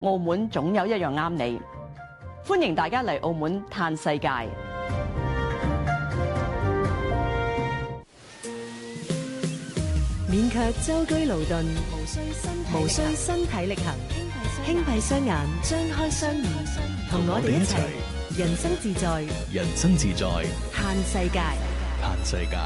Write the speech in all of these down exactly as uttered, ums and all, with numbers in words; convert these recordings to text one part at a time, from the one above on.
澳門總有一樣啱你。歡迎大家嚟澳門嘆世界。 免卻舟車勞頓，無需身體力行，輕閉雙眼，張開雙耳，同我哋一齊人生自在， 人生自在， 嘆世界， 嘆世界。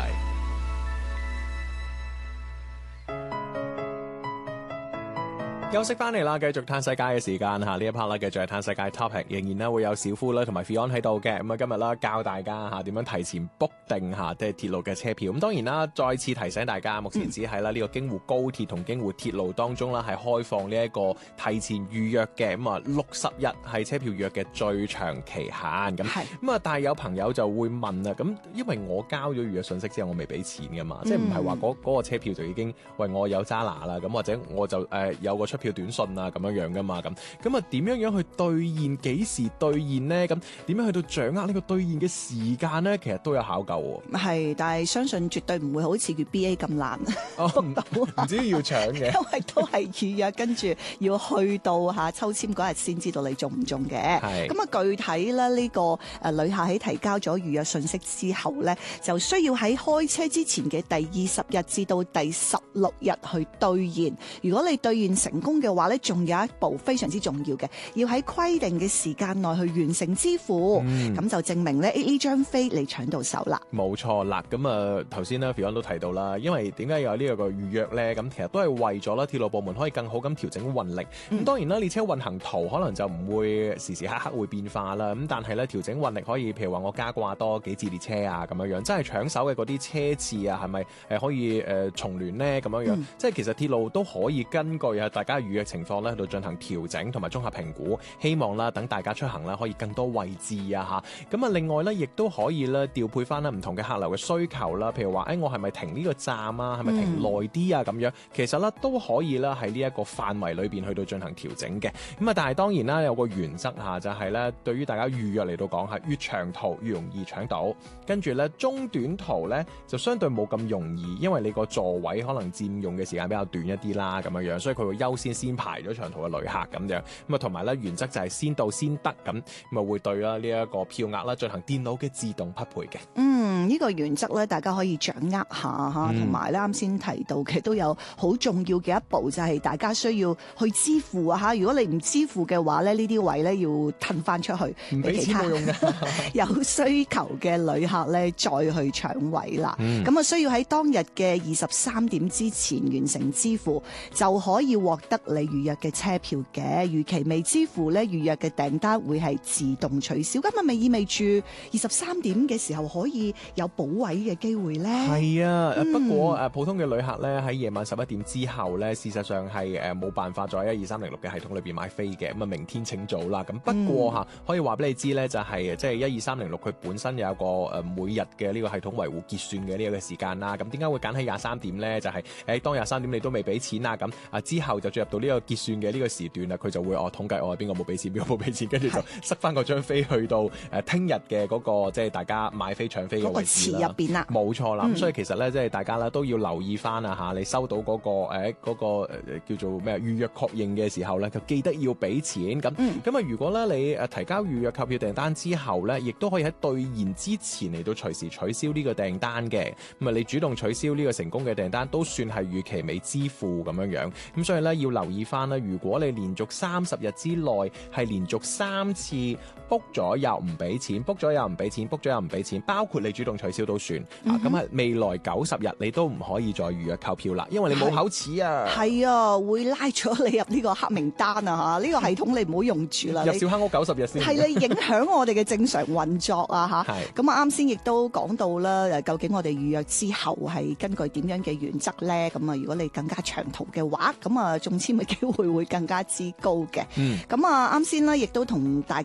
休息翻嚟啦，繼續嘆世界嘅時間嚇，呢一 part 啦，繼續係嘆世界 topic，仍然咧會有小夫啦同埋 Fion 喺度嘅，咁啊今日啦教大家嚇點樣提前 book 定嚇即係鐵路嘅車票。咁當然啦，再次提醒大家，目前只係啦呢個京滬高鐵同京滬鐵路當中啦係開放呢一個提前預約嘅，咁啊六十日係車票預約嘅最長期限。咁咁啊，但係有朋友就會問啦，咁因為我交咗預約信息之後，我未俾錢㗎嘛，嗯、即係唔係話嗰嗰個車票就已經為我有揸拿啦，咁或者我就誒、呃、有個出票短信啊咁樣樣噶嘛，咁咁啊點樣樣去兌現，幾時兌現呢？咁點樣去到掌握呢個兌現嘅時間呢？其實都有考究喎。 係，但係相信絕對唔會好似粵 B A 咁難哦，唔知要搶嘅， 因為都係預約，跟住要去到嚇抽籤嗰日先知道你中唔中嘅。係咁啊，具體咧呢個誒旅客喺提交咗預約信息之後咧，就需要喺開車之前嘅第二十日至到第十六日去兌現。如果你兌現成功嘅話咧，仲有一步非常之重要嘅，要喺規定嘅時間內去完成支付，咁、嗯、就證明咧呢張飛你搶到手啦。 冇錯啦，咁啊頭先咧 Fion 都提到啦，因為點解有呢個預約咧？咁其實都係為咗啦，鐵路部門可以更好咁調整運力。咁、嗯、當然啦，列車運行圖可能就唔會時時刻刻會變化啦。咁但係咧調整運力可以，譬如話我加掛多幾節列車啊，咁樣樣真係搶手嘅嗰啲車次啊，係咪誒可以誒、呃、重聯呢？咁樣樣、嗯、即係其實鐵路都可以根據啊大家預約情況咧，喺度進行調整同埋綜合評估，希望啦等大家出行啦可以更多位置啊嚇。咁啊，另外咧亦都可以咧調配翻啦唔同嘅客流嘅需求啦。譬如話，誒、哎、我係咪停呢個站啊？係咪停耐啲啊？咁樣其實咧都可以啦喺呢一個範圍裏邊去到進行調整嘅。咁啊，但係當然啦，有個原則嚇，就係咧對於大家預約嚟到講係越長途越容易搶到，跟住咧中短途咧就相對冇咁容易，因為你個座位可能佔用嘅時間比較短一啲啦，咁樣樣，所以佢會優先先排咗長途嘅旅客咁樣。咁啊，同埋咧原則就係先到先得咁，咁啊會對啦呢一個票額啦進行電腦嘅自動匹配嘅。 嗯，呢、呢個原則咧大家可以掌握下嚇，同埋咧啱先提到嘅都有好重要嘅一步，就係大家需要去支付啊嚇。如果你唔支付嘅話咧，呢啲位咧要褪翻出去，唔俾錢冇用嘅。有需求嘅旅客咧再去搶位啦。咁、嗯、啊需要喺當日嘅二十三點之前完成支付，就可以獲得你預約嘅車票嘅。逾期未支付咧，預約嘅訂單會係自動取消。咁係咪意味住二十三點嘅時候可以有補位嘅機會咧？係啊、 嗯，不過誒普通嘅旅客咧喺夜晚十一點之後咧，事實上係誒冇辦法在一二三零六嘅系統裏邊買飛嘅。咁啊，明天請早啦。咁不過嚇、嗯、可以話俾你知咧，就係即係一二三零六佢本身有一個誒每日嘅呢個系統維護結算嘅呢個時間啦。咁點解會揀喺廿三點咧？就係、是、誒當廿三點你都未俾錢啊，咁啊之後就進入到呢個結算嘅呢個時段啦，佢就會哦統計我係邊個冇俾錢，邊個冇俾錢，跟住就塞翻嗰張飛去到誒聽日嘅嗰個即係大家買飛搶飛嘅位置啦。嗰個池入邊啦，冇錯啦。咁、嗯、所以其實咧，即係大家咧都要留意翻啊嚇，你收到嗰、嗰個誒嗰、欸嗰個誒叫做咩預約確認嘅時候咧，就記得要俾錢。咁咁啊，如果咧你誒提交預約購票訂單之後咧，亦都可以喺兌現之前嚟到隨時取消呢個訂單嘅。咁啊，你主動取消呢個成功嘅訂單都算係逾期未支付咁樣樣。咁所以咧要留意翻啦，如果你連續三十日之內係連續三次 book 咗又唔俾錢 book 咗又唔俾錢 book 咗又唔俾錢，包括你主動取消都算、嗯、啊。咁啊，未來九十日你都唔可以再預約購票啦，因為你冇口齒啊。係啊，會拉咗你入呢個黑名單啊嚇！呢、呢個系統你唔好用住啦，入小黑屋九十日先。係你影響我哋嘅正常運作啊嚇。係。咁啊啱先亦都講到啦，究竟我哋預約之後係根據點樣嘅原則咧？咁啊，如果你更加長途嘅話，咁啊中籤嘅機會會更加之高嘅。嗯。咁啊啱先咧，亦都同大家咧即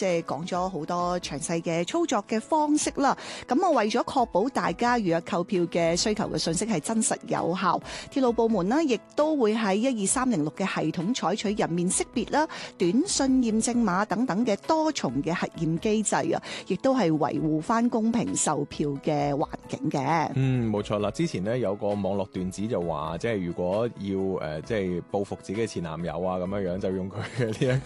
係講咗好多詳細嘅操作嘅方式啦。咁我為咗確保大家預約購票嘅需求嘅信息係真實有效，鐵路部門呢亦都會喺一二三零六嘅系統採取人面識別啦、短信驗證碼等等嘅多重嘅核驗機制啊，亦都係維護翻公平售票嘅環境嘅。 嗯，冇錯啦。之前咧有個網絡段子就話，即係如果要誒、呃、即係報復自己嘅前男友啊咁樣樣，就用佢嘅呢一